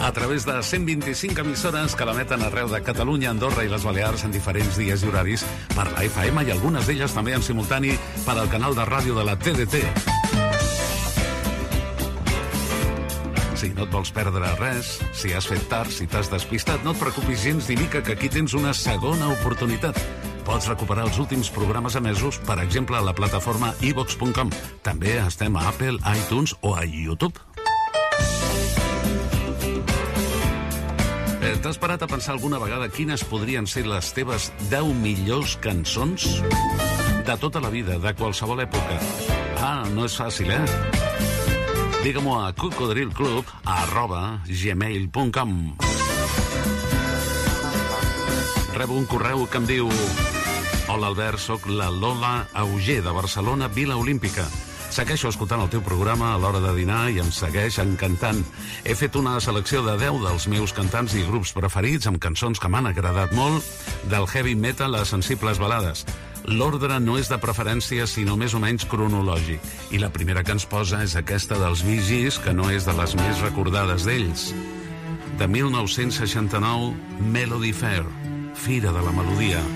a través de 125 emissores que l'emeten arreu de Catalunya, Andorra i les Balears en diferents dies i horaris per la FM i algunes d'elles també en simultani per al canal de ràdio de la TDT. Si no et vols perdre res, si has fet tard, si t'has despistat, no et preocupis gens ni mica que aquí tens una segona oportunitat. Pots recuperar els últims programes emesos, per exemple, a la plataforma iVox.com. També estem a Apple, iTunes o a YouTube. T'has parat a pensar alguna vegada quines podrien ser les teves 10 millors cançons? De tota la vida, de qualsevol època. No és fàcil, Digue-m'ho a cocodrilclub@gmail.com. Rebo un correu que em diu: Hola Albert, soc la Lola Auger de Barcelona, Vila Olímpica. Segueixo escoltant el teu programa a l'hora de dinar i em segueix encantant. He fet una selecció de 10 dels meus cantants i grups preferits amb cançons que m'han agradat molt, del heavy metal a sensibles balades. L'ordre no és de preferència, sinó més o menys cronològic. I la primera que ens posa és aquesta dels Bee Gees, que no és de les més recordades d'ells. De 1969, Melody Fair, Fira de la Melodia.